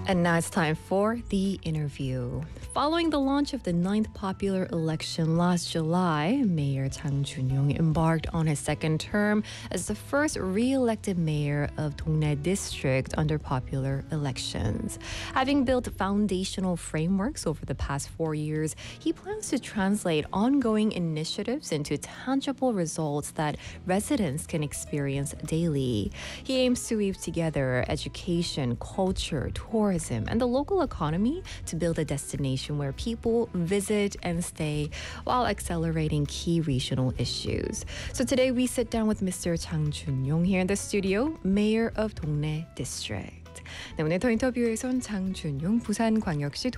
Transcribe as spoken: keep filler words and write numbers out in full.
And now it's time for the interview. Following the launch of the ninth popular election last July, Mayor Chang Jun-yong embarked on his second term as the first re-elected mayor of Dongnae District under popular elections. Having built foundational frameworks over the past four years, he plans to translate ongoing initiatives into tangible results that residents can experience daily. He aims to weave together education, culture, tourism, and the local economy to build a destination where people visit and stay while accelerating key regional issues. So today we sit down with Mister Chang Jun-yong here in the studio, Mayor of Dongnae District. 네, 오늘 더 인터뷰에선 장준용 부산광역시